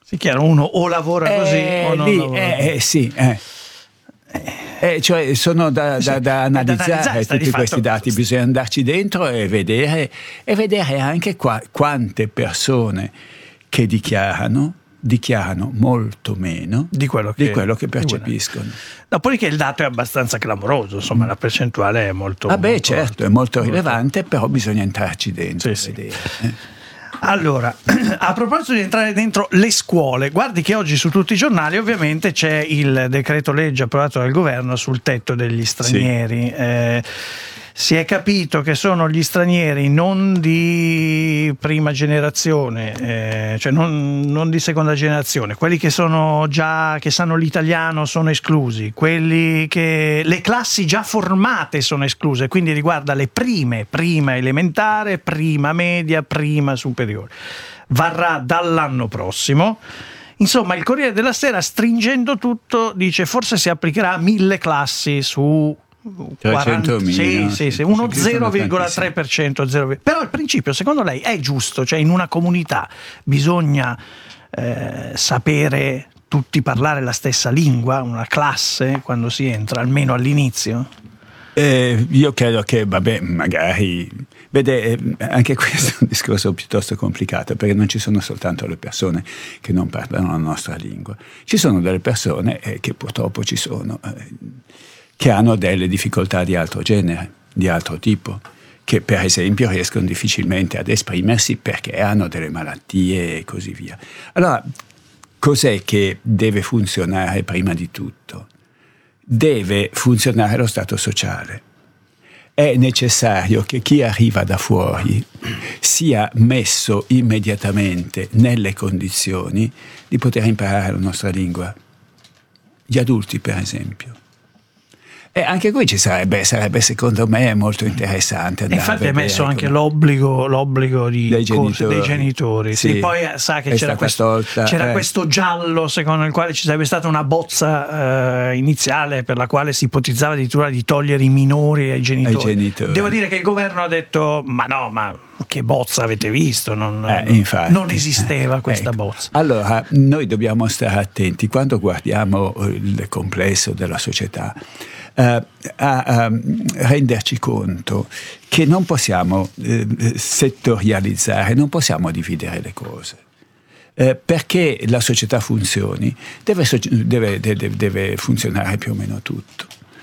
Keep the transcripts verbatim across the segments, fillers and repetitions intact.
Sì, chiaro, uno o lavora così eh, o non lì, lavora. Eh, eh, sì, eh. Eh, cioè sono da, da, da analizzare, analizzare, sta di tutti questi fatto- dati, bisogna andarci dentro e vedere, e vedere anche qua, quante persone che dichiarano dichiarano molto meno Di quello che- di quello che di quello. percepiscono. Dopodiché il dato è abbastanza clamoroso, insomma, la percentuale è molto... Ah beh, molto certo, alta. è molto rilevante, però bisogna entrarci dentro Sì, e sì. vedere. eh. Allora, a proposito di entrare dentro le scuole, guardi che oggi su tutti i giornali ovviamente c'è il decreto legge approvato dal governo sul tetto degli stranieri. Eh, si è capito che sono gli stranieri non di prima generazione, eh, cioè non, non di seconda generazione, quelli che sono già, che sanno l'italiano sono esclusi, quelli che le classi già formate sono escluse, quindi riguarda le prime, prima elementare, prima media, prima superiore. Varrà dall'anno prossimo. Insomma, il Corriere della Sera, stringendo tutto, dice forse si applicherà a mille classi su trecentomila, sì, no? sì, sì, Sì, uno sì, sono zero virgola tre per cento. Però il principio, secondo lei, è giusto? Cioè, in una comunità bisogna eh, sapere tutti parlare la stessa lingua, una classe, quando si entra, almeno all'inizio? Eh, io credo che, vabbè, magari, vede, eh, anche questo è un discorso piuttosto complicato, perché non ci sono soltanto le persone che non parlano la nostra lingua, ci sono delle persone eh, che purtroppo ci sono, eh, che hanno delle difficoltà di altro genere, di altro tipo, che per esempio riescono difficilmente ad esprimersi perché hanno delle malattie e così via. Allora, cos'è che deve funzionare prima di tutto? Deve funzionare lo stato sociale. È necessario che chi arriva da fuori sia messo immediatamente nelle condizioni di poter imparare la nostra lingua. Gli adulti, per esempio. E anche qui ci sarebbe, sarebbe secondo me molto interessante andare Infatti a è messo vedere anche come- l'obbligo, l'obbligo di Dei corsi genitori. dei genitori. Sì, Sì. poi eh, sa che È c'era, stata questo, tolta, c'era eh. questo giallo secondo il quale ci sarebbe stata una bozza eh, iniziale per la quale si ipotizzava addirittura di togliere i minori ai genitori. Ai genitori. Devo dire che il governo ha detto ma no, ma che bozza avete visto? Non, Eh, non- infatti. non esisteva questa Ecco. bozza. Allora, noi dobbiamo stare attenti quando guardiamo il complesso della società eh, a, a renderci conto che non possiamo eh, settorializzare, non possiamo dividere le cose. Eh, perché la società funzioni, deve, deve, deve, deve funzionare più o meno tutto.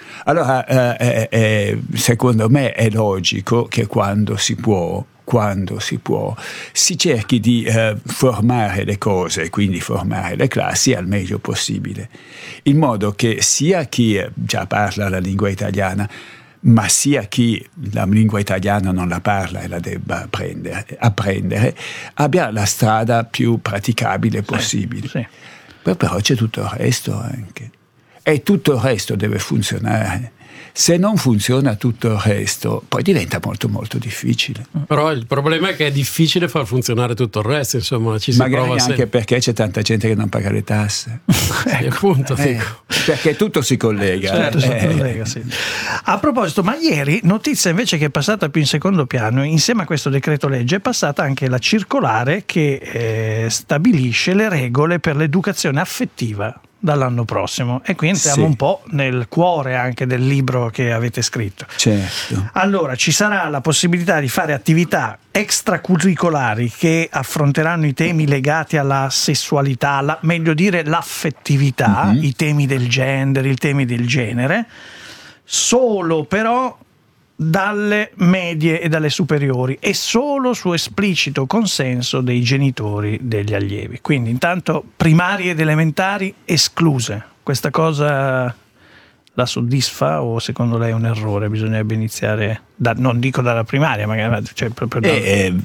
Allora, eh, eh, secondo me è logico che quando si può, quando si può, si cerchi di eh, formare le cose, quindi formare le classi al meglio possibile, in modo che sia chi già parla la lingua italiana, ma sia chi la lingua italiana non la parla e la debba apprendere, apprendere abbia la strada più praticabile possibile. Sì, sì. Poi però c'è tutto il resto anche. E tutto il resto deve funzionare. Se non funziona tutto il resto, poi diventa molto molto difficile. Però il problema è che è difficile far funzionare tutto il resto, insomma, ci si Magari prova anche sempre. perché c'è tanta gente che non paga le tasse. Sì, appunto, Eh, dico. perché tutto si collega. Certo, si eh. collega, sì. A proposito, ma ieri, notizia invece che è passata più in secondo piano, insieme a questo decreto legge è passata anche la circolare che eh, stabilisce le regole per l'educazione affettiva dall'anno prossimo, e qui entriamo Sì. un po' nel cuore anche del libro che avete scritto. Certo. Allora, ci sarà la possibilità di fare attività extracurricolari che affronteranno i temi legati alla sessualità, la, meglio dire l'affettività, Mm-hmm. i temi del gender, i temi del genere, solo però dalle medie e dalle superiori e solo su esplicito consenso dei genitori degli allievi. Quindi intanto primarie ed elementari escluse. Questa cosa la soddisfa o secondo lei è un errore? Bisognerebbe iniziare, da, non dico dalla primaria, magari, cioè proprio da... E, eh,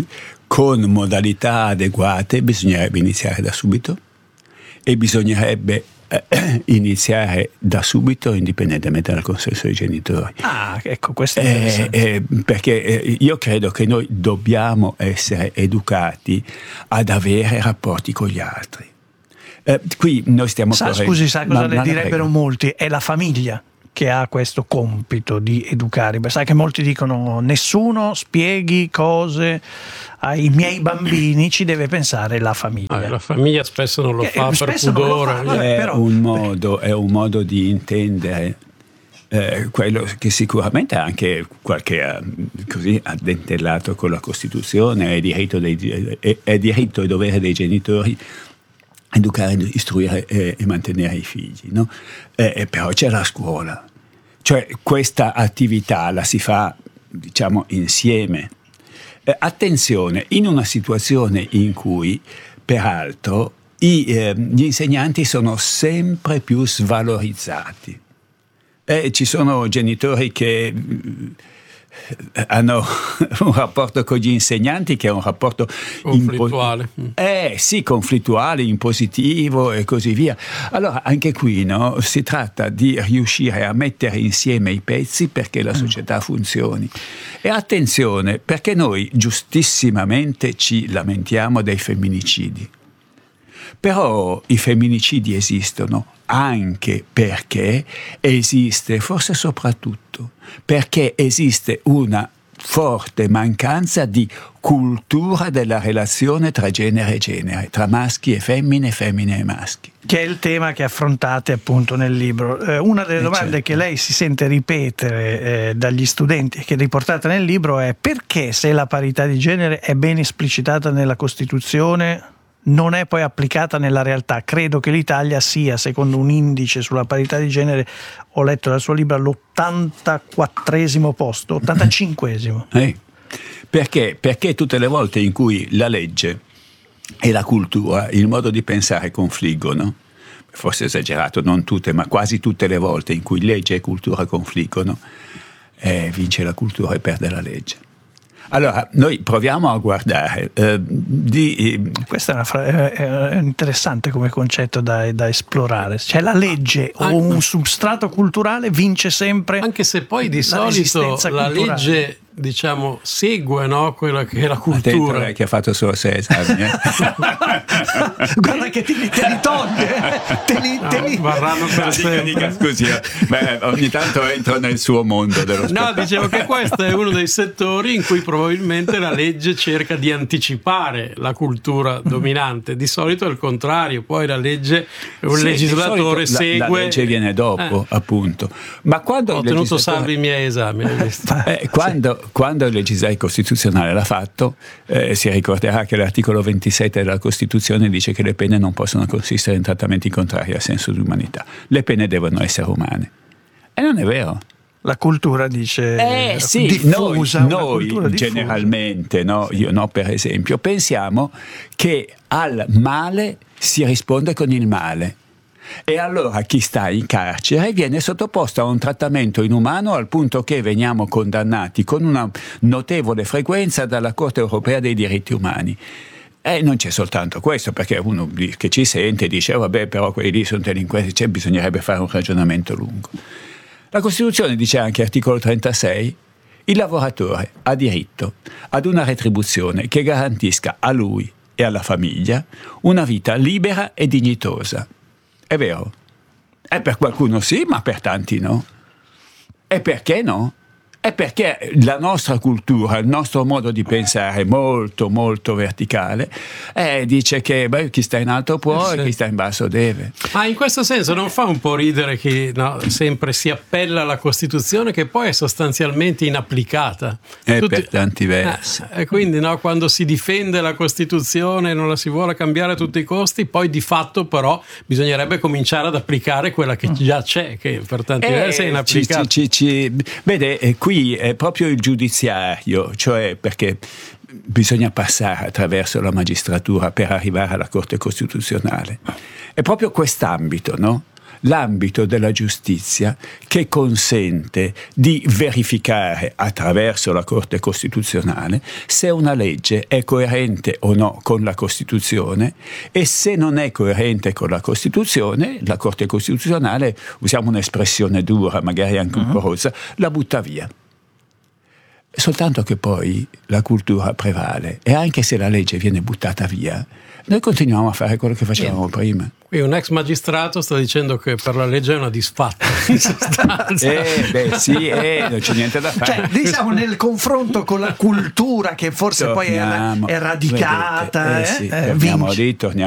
con modalità adeguate bisognerebbe iniziare da subito e bisognerebbe eh, iniziare da subito indipendentemente dal consenso dei genitori. Ah, ecco, questo è Eh, interessante. eh, perché eh, io credo che noi dobbiamo essere educati ad avere rapporti con gli altri. Eh, qui noi stiamo Sa, correndo- scusi, sa cosa Ma- le ma la direbbero prego. molti? È la famiglia che ha questo compito di educare? Beh, sai che molti dicono nessuno spieghi cose ai miei bambini, ci deve pensare la famiglia. Ah, la famiglia spesso non lo che, fa per pudore. Fa, è, però, un modo, è un modo di intendere eh, quello che sicuramente ha anche qualche eh, così addentellato con la Costituzione, è diritto, dei, è, è diritto e dovere dei genitori educare, istruire e, e mantenere i figli, no? Eh, però c'è la scuola, cioè questa attività la si fa, diciamo, insieme. Eh, attenzione, in una situazione in cui peraltro i, eh, gli insegnanti sono sempre più svalorizzati. Eh, ci sono genitori che hanno un rapporto con gli insegnanti che è un rapporto conflittuale. Impo- eh sì, conflittuale, impositivo e così via. Allora anche qui, no, si tratta di riuscire a mettere insieme i pezzi perché la società funzioni. E attenzione, perché noi giustissimamente ci lamentiamo dei femminicidi. Però i femminicidi esistono anche perché esiste, forse soprattutto, perché esiste una forte mancanza di cultura della relazione tra genere e genere, tra maschi e femmine, femmine e maschi. Che è il tema che affrontate appunto nel libro. Eh, una delle eh domande certo. che lei si sente ripetere eh, dagli studenti, che riportate nel libro, è: perché se la parità di genere è ben esplicitata nella Costituzione non è poi applicata nella realtà? Credo che l'Italia sia, secondo un indice sulla parità di genere, ho letto dal suo libro, all'ottantaquattresimo posto, ottantacinquesimo. Eh, perché? Perché tutte le volte in cui la legge e la cultura, il modo di pensare confliggono, forse esagerato, non tutte, ma quasi tutte le volte in cui legge e cultura confliggono, eh, vince la cultura e perde la legge. Allora, noi proviamo a guardare eh, di... Eh, Questo è, una fra- è interessante come concetto da, da esplorare. Cioè la legge o un substrato culturale vince sempre. Anche se poi di la solito la culturale. legge, diciamo, segue, no, quella che è la cultura. Attento, lei che ha fatto solo sei esami. Eh? Guarda che te li, te li toglie, te li, te li... No, varranno per No, dica, sempre. dica, scusi, eh. Beh, ogni tanto entro nel suo mondo dello No, spettacolo. dicevo che questo è uno dei settori in cui probabilmente la legge cerca di anticipare la cultura dominante. Di solito è il contrario, poi la legge, un Sì, legislatore di solito segue. La, la legge viene dopo, Eh. appunto. Ma quando Ho il tenuto legislatore- salvi i miei esami. hai visto? Eh, quando, quando il legislatore costituzionale l'ha fatto, eh, si ricorderà che l'articolo ventisette della Costituzione dice che le pene non possono consistere in trattamenti contrari al senso di umanità. Le pene devono essere umane. E non è vero. La cultura dice Eh sì, diffusa, noi, una noi cultura diffusa. generalmente, no, io no per esempio, pensiamo che al male si risponde con il male. E allora chi sta in carcere viene sottoposto a un trattamento inumano al punto che veniamo condannati con una notevole frequenza dalla Corte Europea dei Diritti Umani. E non c'è soltanto questo, perché uno che ci sente dice oh, vabbè, però quelli lì sono delinquenti, cioè, bisognerebbe fare un ragionamento lungo. La Costituzione dice anche, articolo trentasei, il lavoratore ha diritto ad una retribuzione che garantisca a lui e alla famiglia una vita libera e dignitosa. È vero? E per qualcuno sì, ma per tanti no. E perché no? È perché la nostra cultura, il nostro modo di pensare molto molto verticale eh, dice che beh, chi sta in alto può Eh sì. e chi sta in basso deve. Ma in questo senso non fa un po' ridere che no, sempre si appella alla Costituzione che poi è sostanzialmente inapplicata? È Tutti- per tanti versi. Eh, e quindi no, quando si difende la Costituzione non la si vuole cambiare a tutti i costi, poi di fatto però bisognerebbe cominciare ad applicare quella che già c'è, che per tanti Eh, versi è ci, inapplicata. ci, ci, ci, vede, eh, qui è proprio il giudiziario, cioè perché bisogna passare attraverso la magistratura per arrivare alla Corte Costituzionale. È proprio quest'ambito, no? L'ambito della giustizia che consente di verificare attraverso la Corte Costituzionale se una legge è coerente o no con la Costituzione, e se non è coerente con la Costituzione, la Corte Costituzionale, usiamo un'espressione dura, magari anche un po' rozza, la butta via. soltanto che poi la cultura prevale e anche se la legge viene buttata via, noi continuiamo a fare quello che facevamo Niente. prima. Qui un ex magistrato sta dicendo che per la legge è una disfatta in sostanza. Eh, beh, sì, eh, non c'è niente da fare. Cioè, diciamo nel confronto con la cultura che forse Torniamo, poi è, è radicata, vedete, eh, sì, eh, torniamo vince. lì, torniamo